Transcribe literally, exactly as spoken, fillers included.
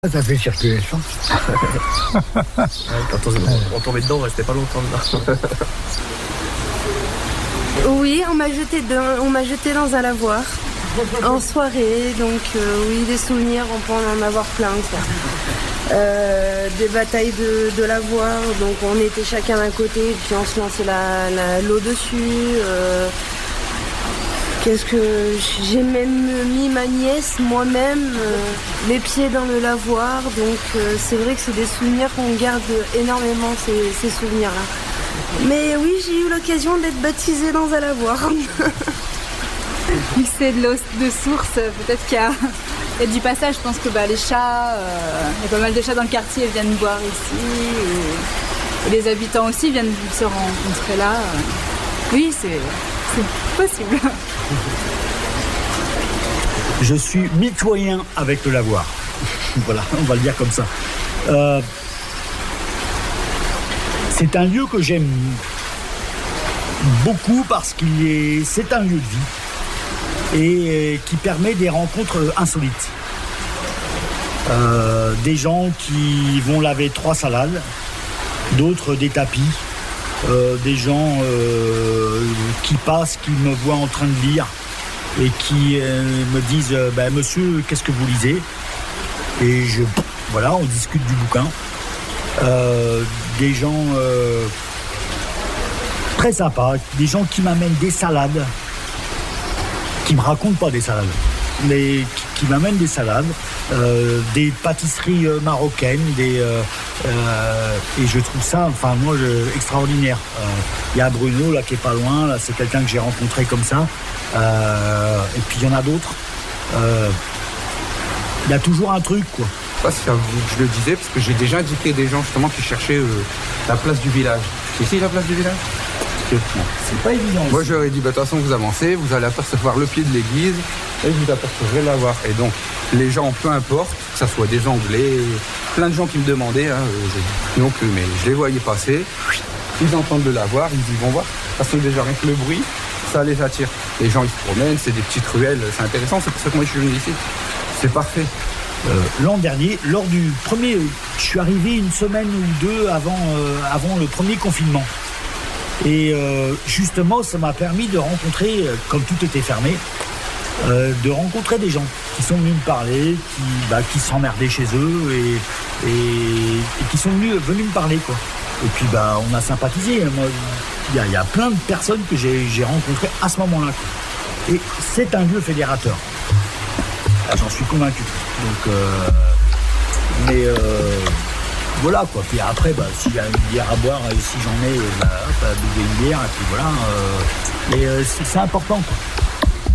Ça fait circuler le sang. Quand on, on tombait dedans, on restait pas longtemps dedans. Oui, on m'a jeté, dans, on m'a jeté dans un lavoir en soirée, donc euh, oui, des souvenirs, on peut en avoir plein. Quoi. Euh, des batailles de, de lavoir, donc on était chacun d'un côté, puis on se lançait la, la, l'eau dessus. Euh, Qu'est-ce que j'ai même mis ma nièce moi-même euh, les pieds dans le lavoir, donc euh, c'est vrai que c'est des souvenirs qu'on garde énormément, ces, ces souvenirs-là. Mais oui, j'ai eu l'occasion d'être baptisée dans un lavoir. Vu que c'est de l'eau de source, peut-être qu'il y a, il y a du passage. Je pense que bah, les chats, euh, il y a pas mal de chats dans le quartier, ils viennent boire ici. Et, et les habitants aussi viennent se rencontrer là. Oui, c'est, c'est possible. Je suis mitoyen avec le lavoir. Voilà, on va le dire comme ça. Euh, c'est un lieu que j'aime beaucoup parce qu'il est, c'est un lieu de vie et qui permet des rencontres insolites. Euh, des gens qui vont laver trois salades, d'autres des tapis. Euh, des gens euh, qui passent, qui me voient en train de lire et qui euh, me disent euh, bah, monsieur, qu'est-ce que vous lisez? Et je, voilà, on discute du bouquin. Euh, des gens euh, très sympas, des gens qui m'amènent des salades, qui me racontent pas des salades, mais qui, qui m'amènent des salades, euh, des pâtisseries euh, marocaines, des, euh, euh, et je trouve ça, enfin moi, je, extraordinaire. Il euh, y a Bruno là qui est pas loin, là c'est quelqu'un que j'ai rencontré comme ça, euh, et puis il y en a d'autres. Il euh, y a toujours un truc quoi. Je sais pas si ça vous que je le disais, parce que j'ai déjà indiqué des gens justement qui cherchaient euh, la place du village. C'est ici la place du village? C'est pas évident. Moi j'aurais dit, bah, de toute façon vous avancez, vous allez apercevoir le pied de l'église et vous apercevrez la voir. Et donc les gens, peu importe, que ce soit des Anglais, plein de gens qui me demandaient, hein, non plus, mais je les voyais passer, ils entendent de la voir, ils y vont voir. Parce que déjà rien que le bruit, ça les attire. Les gens ils se promènent, c'est des petites ruelles, c'est intéressant, c'est pour ça que moi je suis venu ici. C'est parfait. Euh, l'an dernier, lors du premier, je suis arrivé une semaine ou deux avant, euh, avant le premier confinement. Et euh, justement, ça m'a permis de rencontrer, comme tout était fermé, euh, de rencontrer des gens qui sont venus me parler, qui, bah, qui s'emmerdaient chez eux et, et, et qui sont venus, venus me parler, quoi. Et puis, bah, on a sympathisé. Moi, il y, y a plein de personnes que j'ai, j'ai rencontrées à ce moment-là, quoi. Et c'est un lieu fédérateur. Ah, j'en suis convaincu. Donc, euh, mais euh, voilà quoi. Puis après, bah, s'il y a une bière à boire, et si j'en ai, bah, hop, buvez une bière, et puis voilà. Euh, mais euh, c'est, c'est important quoi.